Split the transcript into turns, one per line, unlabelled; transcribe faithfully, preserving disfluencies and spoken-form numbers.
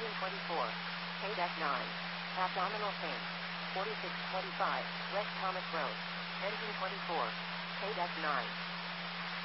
Engine twenty-four. K nine. Abdominal pain. forty-six twenty-five. West Thomas Road. Engine twenty-four. K nine.